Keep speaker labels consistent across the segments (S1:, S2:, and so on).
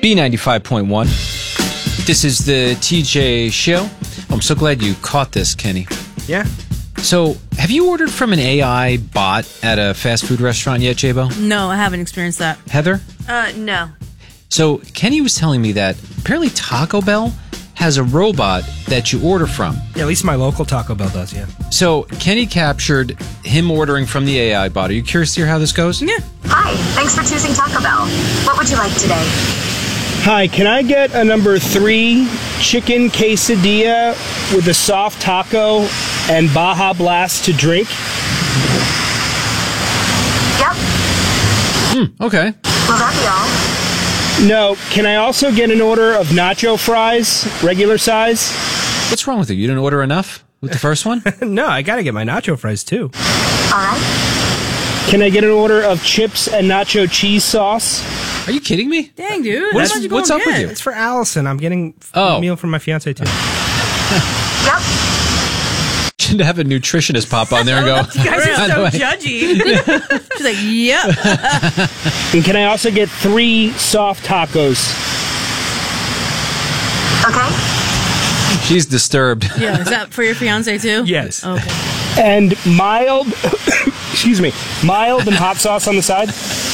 S1: B95.1. This is the TJ Show. I'm so glad you caught this, Kenny.
S2: Yeah.
S1: So, have you ordered from an AI bot at a fast food restaurant yet, J-Bo?
S3: No, I haven't experienced that.
S1: Heather?
S4: No.
S1: So, Kenny was telling me that apparently Taco Bell has a robot that you order from.
S2: Yeah, at least my local Taco Bell does, yeah.
S1: So, Kenny captured him ordering from the AI bot. Are you curious to hear how this goes?
S3: Yeah.
S5: Hi, thanks for choosing Taco Bell. What would you like today?
S6: Hi, can I get a number 3 chicken quesadilla with a soft taco and Baja Blast to drink?
S5: Yep.
S1: Okay.
S5: Will that be all?
S6: No, can I also get an order of nacho fries, regular size?
S1: What's wrong with you? You didn't order enough with the first one?
S2: No, I gotta get my nacho fries, too.
S5: All right.
S6: Can I get an order of chips and nacho cheese sauce?
S1: Are you kidding me?
S3: Dang, dude.
S1: What's up with you?
S2: It's for Allison. I'm getting
S1: Oh.
S2: a meal from my fiance, too.
S5: Yep.
S1: Should have a nutritionist pop on there and go,
S4: You guys
S1: "By
S4: are
S1: the
S4: so
S1: way."
S4: judgy.
S3: She's like, yep.
S6: And can I also get 3 soft tacos?
S5: Okay.
S1: She's disturbed.
S3: Yeah, is that for your fiance too?
S2: Yes.
S3: Okay.
S6: And mild, excuse me, mild and hot sauce on the side?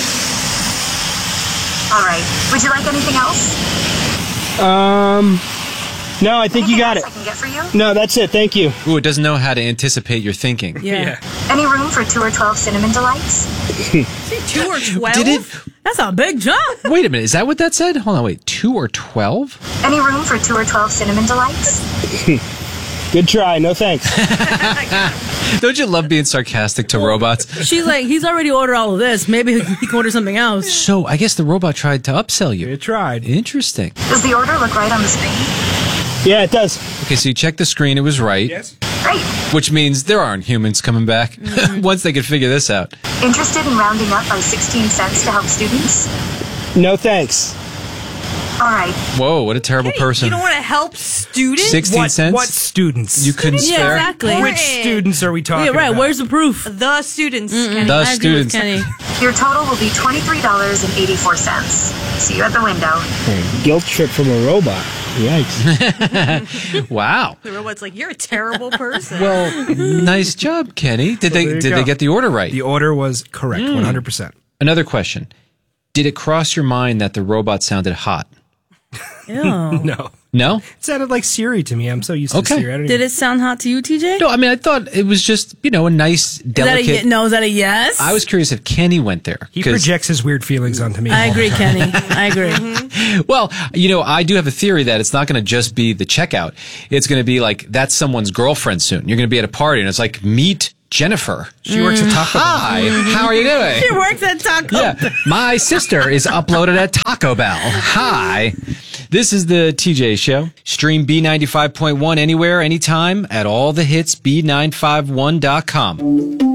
S5: All right. Would you like anything else?
S6: No, I think you got it.
S5: I can get for you?
S6: No, that's it. Thank you.
S1: Ooh, it doesn't know how to anticipate your thinking.
S3: Yeah.
S5: Any room for 2 or 12 cinnamon delights?
S4: 2 or 12?
S1: Did it?
S3: That's a big jump.
S1: Wait a minute. Is that what that said? Hold on. Wait. 2 or 12?
S5: Any room for 2 or 12 cinnamon delights?
S6: Good try. No thanks.
S1: Don't you love being sarcastic to robots?
S3: She's like, he's already ordered all of this. Maybe he can order something else.
S1: So, I guess the robot tried to upsell you.
S2: It tried.
S1: Interesting.
S5: Does the order look right on the screen?
S6: Yeah, it does.
S1: Okay, so you checked the screen. It was right.
S2: Yes.
S5: Great.
S1: Which means there aren't humans coming back once they can figure this out.
S5: Interested in rounding up by 16 cents to help students?
S6: No thanks.
S5: All right.
S1: Whoa, what a terrible person.
S4: You don't want to help students?
S1: 16 cents?
S2: What students?
S1: You couldn't
S3: Yeah,
S1: spare?
S3: exactly.
S2: Which students are we talking
S3: Yeah, right.
S2: about?
S3: Where's the proof?
S4: The students. Kenny.
S1: The
S3: I agree with
S1: students.
S3: Kenny.
S5: Your total will be $23.84. See you at the window.
S6: Guilt trip from a robot. Yikes.
S1: Wow.
S4: The robot's like, you're a terrible person.
S1: Well, nice job, Kenny. Did
S2: there you
S1: they
S2: go.
S1: get the order right?
S2: The order was correct, 100%.
S1: Another question. Did it cross your mind that the robot sounded hot?
S3: Ew.
S2: No.
S1: No?
S2: It sounded like Siri to me. I'm so used to
S1: Okay.
S2: Siri. I don't
S3: Did
S2: even-
S3: it sound hot to you, TJ?
S1: No, I mean, I thought it was just, a nice,
S3: Is that a
S1: delicate...
S3: no? Is that a yes?
S1: I was curious if Kenny went there.
S2: He
S1: 'cause-
S2: projects his weird feelings onto me.
S3: I
S2: all the
S3: agree,
S2: time.
S3: Kenny. I agree.
S1: Well, I do have a theory that it's not going to just be the checkout. It's going to be like, that's someone's girlfriend soon. You're going to be at a party and it's like, meet Jennifer.
S2: She works at Taco Bell.
S1: Hi, how are you doing?
S3: She works at Taco.
S1: Yeah, my sister is uploaded at Taco Bell. Hi. This is the TJ Show. Stream B95.1 anywhere, anytime at all the hits B951.com.